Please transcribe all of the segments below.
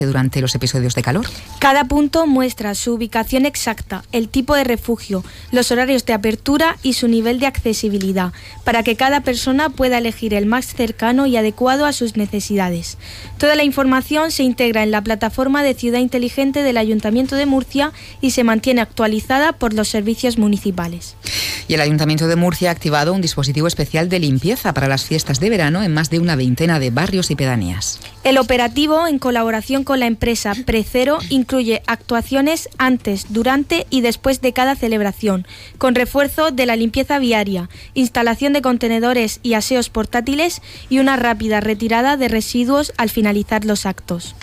durante los episodios de calor. Cada punto muestra su ubicación exacta, el tipo de refugio, los horarios de apertura y su nivel de accesibilidad, para que cada persona pueda elegir el más cercano y adecuado a sus necesidades. Toda la información se integra en la plataforma de Ciudad Inteligente del Ayuntamiento de Murcia y se mantiene actualizada por los servicios municipales. Y el Ayuntamiento de Murcia ha activado un dispositivo especial de limpieza para las fiestas de verano en más de una veintena de barrios y pedanías. El operativo, en colaboración con la empresa Precero, incluye actuaciones antes, durante y después de cada celebración, con refuerzo de la limpieza viaria, instalación de contenedores y aseos portátiles y una rápida retirada de residuos al finalizar los actos.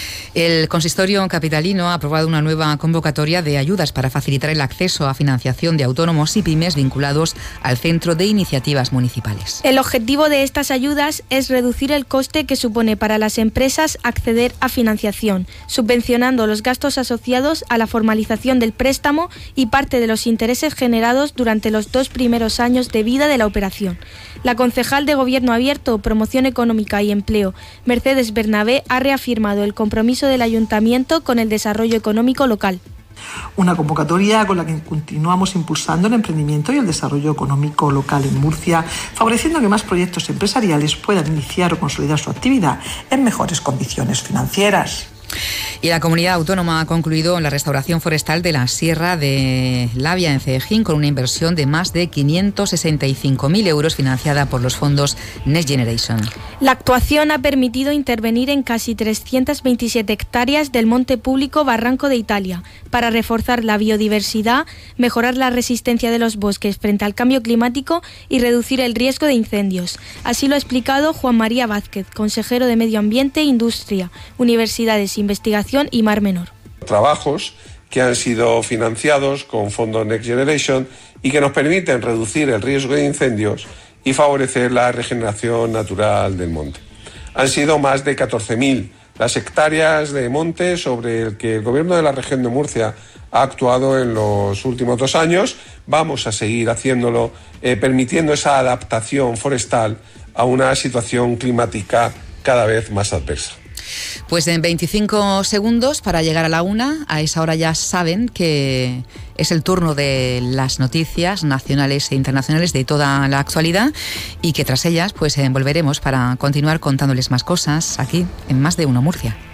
El consistorio capitalino ha aprobado una nueva convocatoria de ayudas para facilitar el acceso a financiación de autónomos y pymes vinculados al Centro de Iniciativas Municipales. El objetivo de estas ayudas es reducir el coste que supone para las empresas acceder a financiación, subvencionando los gastos asociados a la formalización del préstamo y parte de los intereses generados durante los 2 primeros años de vida de la operación. La concejal de Gobierno Abierto, Promoción Económica y Empleo, Mercedes Bernabé, ha reafirmado el compromiso del Ayuntamiento con el desarrollo económico local. Una convocatoria con la que continuamos impulsando el emprendimiento y el desarrollo económico local en Murcia, favoreciendo que más proyectos empresariales puedan iniciar o consolidar su actividad en mejores condiciones financieras. Y la comunidad autónoma ha concluido la restauración forestal de la Sierra de Labia en Ceejín con una inversión de más de 565.000 euros financiada por los fondos Next Generation. La actuación ha permitido intervenir en casi 327 hectáreas del monte público Barranco de Italia para reforzar la biodiversidad, mejorar la resistencia de los bosques frente al cambio climático y reducir el riesgo de incendios. Así lo ha explicado Juan María Vázquez, consejero de Medio Ambiente, Industria, Universidades, Investigación y Mar Menor. Trabajos que han sido financiados con fondos Next Generation y que nos permiten reducir el riesgo de incendios y favorecer la regeneración natural del monte. Han sido más de 14.000 las hectáreas de monte sobre el que el Gobierno de la región de Murcia ha actuado en los últimos 2 años. Vamos a seguir haciéndolo, permitiendo esa adaptación forestal a una situación climática cada vez más adversa. Pues en 25 segundos para llegar a la 1, a esa hora ya saben que es el turno de las noticias nacionales e internacionales de toda la actualidad y que tras ellas pues volveremos para continuar contándoles más cosas aquí en Más de Uno Murcia.